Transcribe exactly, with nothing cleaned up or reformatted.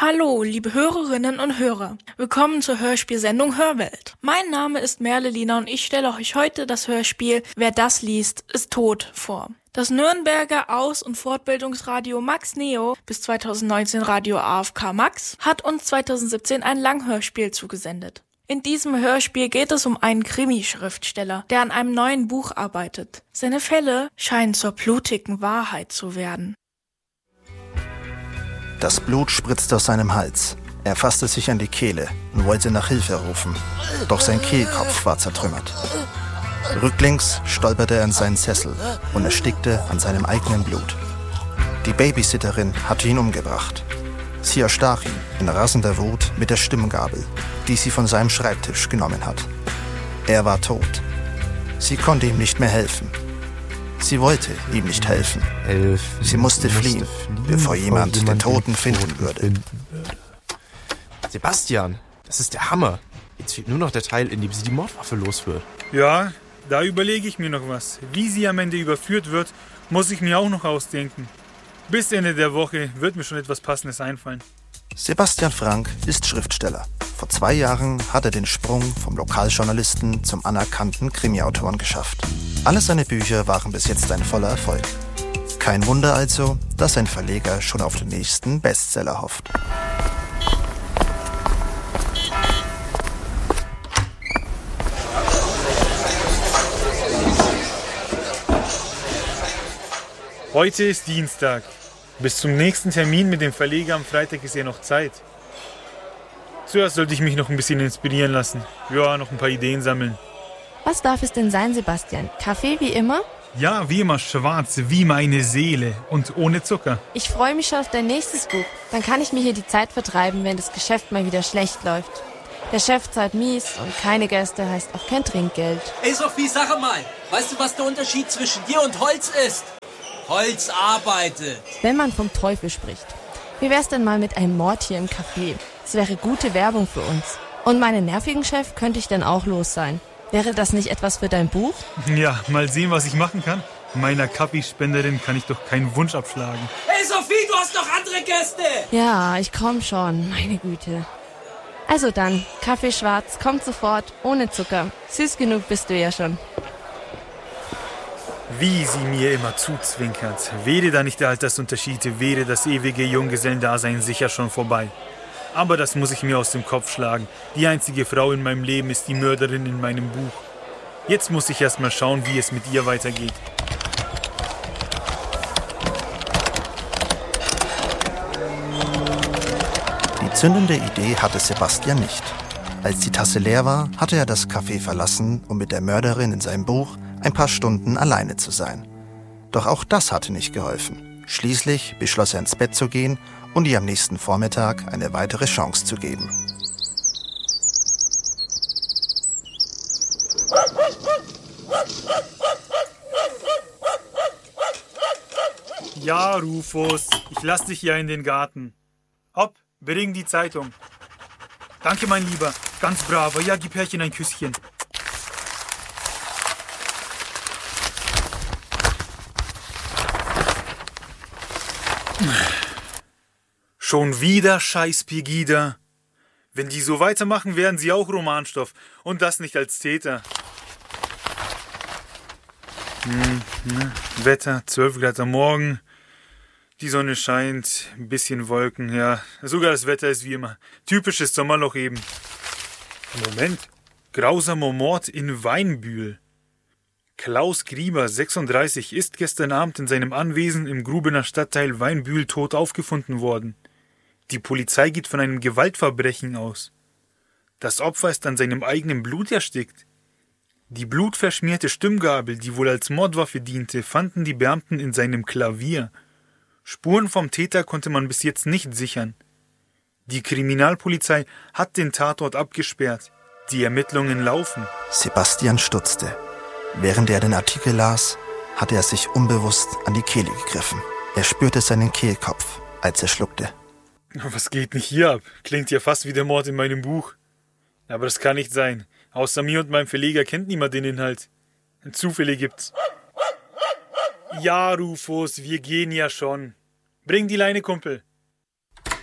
Hallo, liebe Hörerinnen und Hörer. Willkommen zur Hörspielsendung Hörwelt. Mein Name ist Merle Lina und ich stelle euch heute das Hörspiel Wer das liest, ist tot vor. Das Nürnberger Aus- und Fortbildungsradio Max Neo, bis zweitausendneunzehn Radio A F K Max, hat uns zweitausendsiebzehn ein Langhörspiel zugesendet. In diesem Hörspiel geht es um einen Krimi-Schriftsteller, der an einem neuen Buch arbeitet. Seine Fälle scheinen zur blutigen Wahrheit zu werden. Das Blut spritzte aus seinem Hals. Er fasste sich an die Kehle und wollte nach Hilfe rufen. Doch sein Kehlkopf war zertrümmert. Rücklings stolperte er in seinen Sessel und erstickte an seinem eigenen Blut. Die Babysitterin hatte ihn umgebracht. Sie erstach ihn in rasender Wut mit der Stimmgabel, die sie von seinem Schreibtisch genommen hat. Er war tot. Sie konnte ihm nicht mehr helfen. Sie wollte ihm nicht helfen. Helfen. Sie musste fliehen, fliehen bevor jemand, jemand den Toten finden würde. finden würde. Sebastian, das ist der Hammer. Jetzt fehlt nur noch der Teil, in dem sie die Mordwaffe los wird. Ja, da überlege ich mir noch was. Wie sie am Ende überführt wird, muss ich mir auch noch ausdenken. Bis Ende der Woche wird mir schon etwas Passendes einfallen. Sebastian Frank ist Schriftsteller. Vor zwei Jahren hat er den Sprung vom Lokaljournalisten zum anerkannten Krimiautoren geschafft. Alle seine Bücher waren bis jetzt ein voller Erfolg. Kein Wunder also, dass sein Verleger schon auf den nächsten Bestseller hofft. Heute ist Dienstag. Bis zum nächsten Termin mit dem Verleger am Freitag ist ja noch Zeit. Zuerst sollte ich mich noch ein bisschen inspirieren lassen. Ja, noch ein paar Ideen sammeln. Was darf es denn sein, Sebastian? Kaffee wie immer? Ja, wie immer schwarz, wie meine Seele und ohne Zucker. Ich freue mich schon auf dein nächstes Buch. Dann kann ich mir hier die Zeit vertreiben, wenn das Geschäft mal wieder schlecht läuft. Der Chef zahlt mies und keine Gäste heißt auch kein Trinkgeld. Ey Sophie, sag mal, weißt du, was der Unterschied zwischen dir und Holz ist? Holz arbeitet. Wenn man vom Teufel spricht. Wie wär's denn mal mit einem Mord hier im Café? Das wäre gute Werbung für uns. Und meinen nervigen Chef könnte ich dann auch los sein. Wäre das nicht etwas für dein Buch? Ja, mal sehen, was ich machen kann. Meiner Kaffeespenderin kann ich doch keinen Wunsch abschlagen. Hey Sophie, du hast noch andere Gäste! Ja, ich komm schon, meine Güte. Also dann, Kaffee schwarz, kommt sofort, ohne Zucker. Süß genug bist du ja schon. Wie sie mir immer zuzwinkert. Wäre da nicht der Altersunterschied, wäre das ewige Junggesellendasein sicher schon vorbei. Aber das muss ich mir aus dem Kopf schlagen. Die einzige Frau in meinem Leben ist die Mörderin in meinem Buch. Jetzt muss ich erst mal schauen, wie es mit ihr weitergeht. Die zündende Idee hatte Sebastian nicht. Als die Tasse leer war, hatte er das Café verlassen, um mit der Mörderin in seinem Buch ein paar Stunden alleine zu sein. Doch auch das hatte nicht geholfen. Schließlich beschloss er, ins Bett zu gehen und ihr am nächsten Vormittag eine weitere Chance zu geben. Ja, Rufus, ich lass dich hier in den Garten. Hopp, bring die Zeitung. Danke, mein Lieber, ganz braver. Ja, gib Herrchen ein Küsschen. Schon wieder scheiß Pegida. Wenn die so weitermachen, werden sie auch Romanstoff. Und das nicht als Täter. Hm, ne? Wetter, zwölf Grad am Morgen. Die Sonne scheint, ein bisschen Wolken, ja. Sogar das Wetter ist wie immer. Typisches Sommerloch eben. Moment. Grausamer Mord in Weinbühl. Klaus Grieber, sechsunddreißig, ist gestern Abend in seinem Anwesen im Grubener Stadtteil Weinbühl tot aufgefunden worden. Die Polizei geht von einem Gewaltverbrechen aus. Das Opfer ist an seinem eigenen Blut erstickt. Die blutverschmierte Stimmgabel, die wohl als Mordwaffe diente, fanden die Beamten in seinem Klavier. Spuren vom Täter konnte man bis jetzt nicht sichern. Die Kriminalpolizei hat den Tatort abgesperrt. Die Ermittlungen laufen. Sebastian stutzte. Während er den Artikel las, hatte er sich unbewusst an die Kehle gegriffen. Er spürte seinen Kehlkopf, als er schluckte. Was geht nicht hier ab? Klingt ja fast wie der Mord in meinem Buch. Aber das kann nicht sein. Außer mir und meinem Verleger kennt niemand den Inhalt. Zufälle gibt's. Ja, Rufus, wir gehen ja schon. Bring die Leine, Kumpel.